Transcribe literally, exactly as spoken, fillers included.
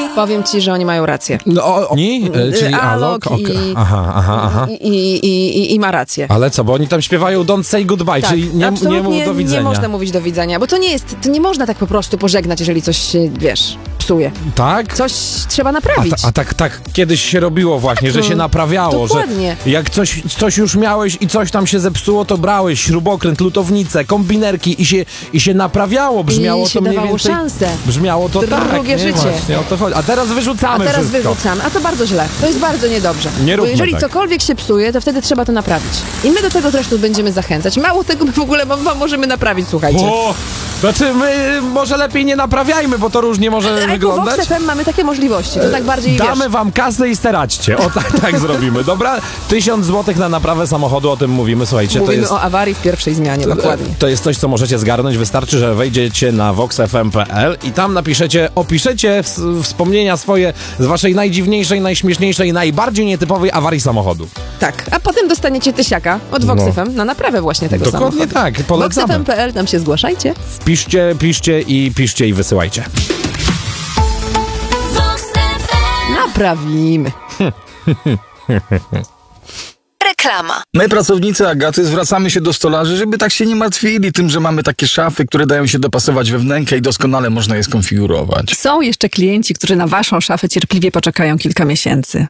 Powiem ci, że oni mają rację. No, o, oni? E, czyli Alok Alok? i, Okay. Aha, aha, aha. I, i, i, i ma rację. Ale co, bo oni tam śpiewają Don't say goodbye, Tak, czyli nie, nie absolutnie mów do widzenia. nie można mówić do widzenia, bo to nie jest, to nie można tak po prostu pożegnać, jeżeli coś się, wiesz, psuje. Tak? Coś trzeba A, naprawić. ta, a tak, tak kiedyś się robiło właśnie, że się naprawiało, Dokładnie. że jak coś, coś już miałeś i coś tam się zepsuło, to brałeś śrubokręt, lutownicę, kombinerki i się, i się naprawiało, brzmiało I to się mniej dawało więcej... szansę. Brzmiało to Drugie tak, nie? życie. Właśnie o to chodzi. A teraz A wyrzucamy teraz wszystko. wyrzucamy, a to bardzo źle. To jest bardzo niedobrze. Nie Bo róbmy jeżeli tak. cokolwiek się psuje, to wtedy trzeba to naprawić. I my do tego zresztą będziemy zachęcać. Mało tego, my w ogóle wam wam możemy naprawić, słuchajcie. O, znaczy my może lepiej nie naprawiajmy, bo to różnie może A jako wyglądać. Vox F M mamy takie możliwości, to tak bardziej, Damy wiesz... wam kasę i steraćcie. O tak, tak zrobimy, dobra? Tysiąc złotych na naprawę samochodu, o tym mówimy, słuchajcie. Mówimy to jest, o awarii w pierwszej zmianie, dokładnie. To jest coś, co możecie zgarnąć. Wystarczy, że wejdziecie na vox f m kropka p l i tam napiszecie, opiszecie w, wspomnienia swoje z waszej najdziwniejszej, najśmieszniejszej, najbardziej nietypowej awarii samochodu. Tak, a potem dostaniecie tysiaka od Vox No. F M na naprawę właśnie tego Dokładnie samochodu. tak, vox f polecamy. m kropka p l, tam się zgłaszajcie. Piszcie, piszcie i piszcie i wysyłajcie. Naprawimy. Reklama. My, pracownicy Agaty, zwracamy się do stolarzy, żeby tak się nie martwili tym, że mamy takie szafy, które dają się dopasować we wnękę i doskonale można je skonfigurować. Są jeszcze klienci, którzy na waszą szafę cierpliwie poczekają kilka miesięcy.